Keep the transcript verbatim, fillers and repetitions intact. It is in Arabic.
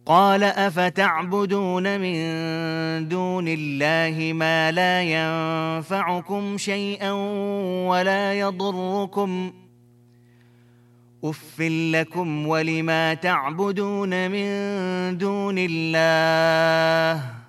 قال أفتعبدون من دون الله ما لا ينفعكم شيئا ولا يضركم أف لكم ولما تعبدون من دون الله